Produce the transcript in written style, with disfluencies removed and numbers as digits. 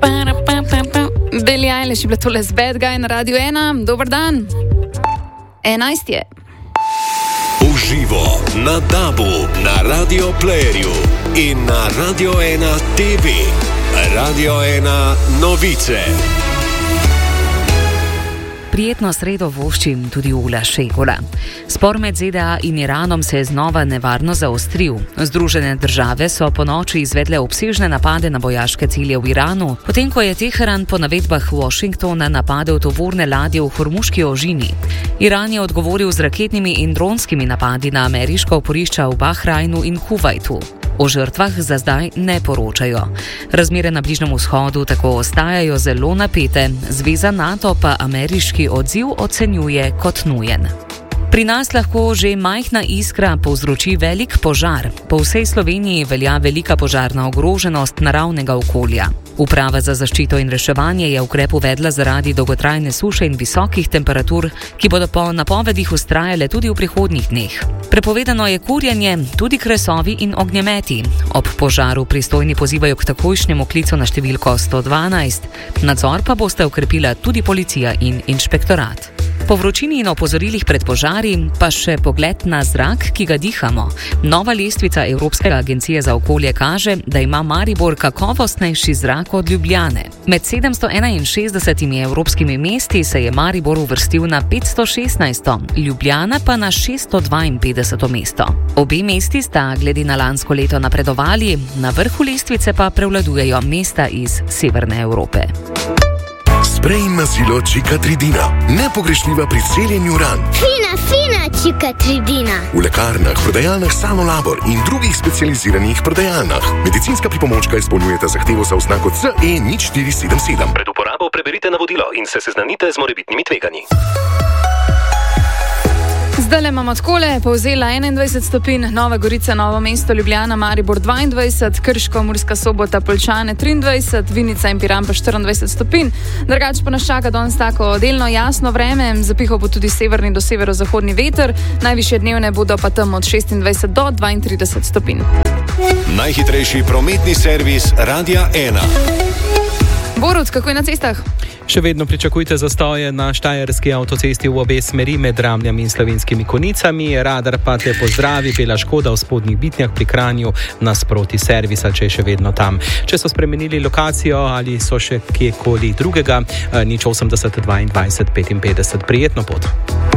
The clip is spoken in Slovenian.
Billie Eilish je bila tole z Bad Guy na Radio 1. Dober dan. 11 je. Uživo na DAB-u, na Radio Playerju in na Radio 1 TV. Radio 1 novice. Prijetno sredo voščim tudi Ula Šegola. Spor med ZDA in Iranom se je znova nevarno zaostril. Združene države so ponoči izvedle obsežne napade na vojaške cilje v Iranu, potem ko je Teheran po navedbah Washingtona napadel tovorne ladje v Hormuški ožini. Iran je odgovoril z raketnimi in dronskimi napadi na ameriška oporišča v Bahrajnu in Kuvajtu. O žrtvah za zdaj ne poročajo. Razmere na Bližnjem vzhodu tako ostajajo zelo napete, Zveza NATO pa ameriški odziv ocenjuje kot nujen. Pri nas lahko že majhna iskra povzroči velik požar. Po vsej Sloveniji velja velika požarna ogroženost naravnega okolja. Uprava za zaščito in reševanje je ukrep uvedla zaradi dolgotrajne suše in visokih temperatur, ki bodo po napovedih vztrajale tudi v prihodnjih dneh. Prepovedano je kurjenje, tudi kresovi in ognjemeti. Ob požaru pristojni pozivajo k takojšnjemu klicu na številko 112. Nadzor pa boste okrepila tudi policija in inšpektorat. Po vročini in opozorilih pred požari pa še pogled na zrak, ki ga dihamo. Nova lestvica Evropske agencije za okolje kaže, da ima Maribor kakovostnejši zrak od Ljubljane. Med 761 evropskimi mesti se je Maribor uvrstil na 516, Ljubljana pa na 652 mesto. Obe mesti sta glede na lansko leto napredovali, na vrhu lestvice pa prevladujejo mesta iz severne Evrope. Sprej mazilo Čikatridina. Nepogrešljiva pri celjenju ran. Fina Čikatridina. V lekarnah, prodajalnah Sanolabor in drugih specializiranih prodajalnah. Medicinska pripomočka izpolnjujeta zahtevo za oznako CE0477. Pred uporabo preberite navodilo in se seznanite z morebitnimi tveganji. Zdaj imamo takole, Povzela 21 stopinj, Nova Gorica, Novo mesto, Ljubljana, Maribor 22, Krško, Murska Sobota, Poljčane 23, Vinica in Piran pa 24 stopinj. Drugače pa nas čaka danes tako delno jasno vreme, zapihal bo tudi severni do severozahodni veter, najvišje dnevne bodo pa tam od 26 do 32 stopinj. Najhitrejši prometni servis Radia 1. Borut, kako je na cestah? Še vedno pričakujte zastoje na štajerski avtocesti v obe smeri med Ramljami in Slovenskimi Konicami. Radar pa te pozdravi, bela Škoda v Spodnjih Bitnjah pri Kranju nasproti servisa, če je še vedno tam. Če so spremenili lokacijo ali so še kjekoli drugega, 080 22 55. Prijetno pot.